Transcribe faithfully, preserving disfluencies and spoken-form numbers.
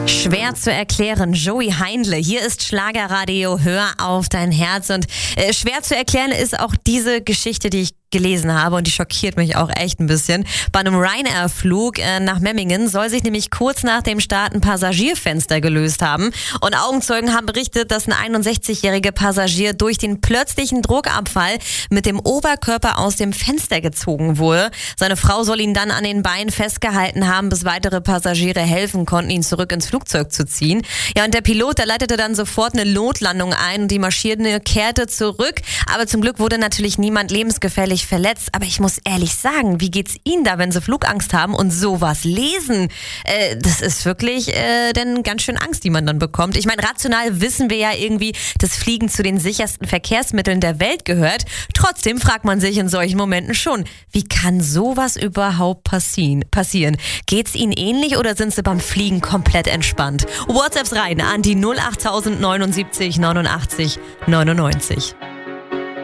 Schwer zu erklären, Joey Heindle. Hier ist Schlagerradio, hör auf dein Herz. Und äh, schwer zu erklären ist auch diese Geschichte, die ich gelesen habe, und die schockiert mich auch echt ein bisschen. Bei einem Ryanair-Flug äh, nach Memmingen soll sich nämlich kurz nach dem Start ein Passagierfenster gelöst haben. Und Augenzeugen haben berichtet, dass ein einundsechzigjähriger Passagier durch den plötzlichen Druckabfall mit dem Oberkörper aus dem Fenster gezogen wurde. Seine Frau soll ihn dann an den Beinen festgehalten haben, bis weitere Passagiere helfen konnten, ihn zurück ins Flugzeug zu ziehen. Ja, und der Pilot, der leitete dann sofort eine Notlandung ein und die Maschine kehrte zurück. Aber zum Glück wurde natürlich niemand lebensgefährlich verletzt. Aber ich muss ehrlich sagen, wie geht's Ihnen da, wenn Sie Flugangst haben und sowas lesen? Äh, das ist wirklich äh, denn ganz schön Angst, die man dann bekommt. Ich meine, rational wissen wir ja irgendwie, dass Fliegen zu den sichersten Verkehrsmitteln der Welt gehört. Trotzdem fragt man sich in solchen Momenten schon, wie kann sowas überhaupt passieren? passieren? Geht's Ihnen ähnlich oder sind Sie beim Fliegen komplett entspannt? WhatsApps rein an die null acht neunundsiebzig neunundachtzig neunundneunzig.